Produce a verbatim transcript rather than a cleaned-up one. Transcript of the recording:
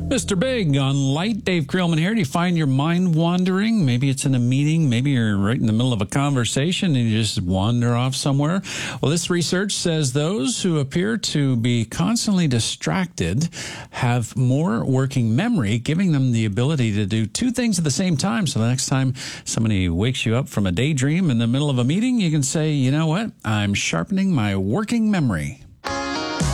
Mister Big on Light. Dave Creelman here. Do you find your mind wandering? Maybe it's in a meeting. Maybe you're right in the middle of a conversation and you just wander off somewhere. Well, this research says those who appear to be constantly distracted have more working memory, giving them the ability to do two things at the same time. So the next time somebody wakes you up from a daydream in the middle of a meeting, you can say, you know what? I'm sharpening my working memory.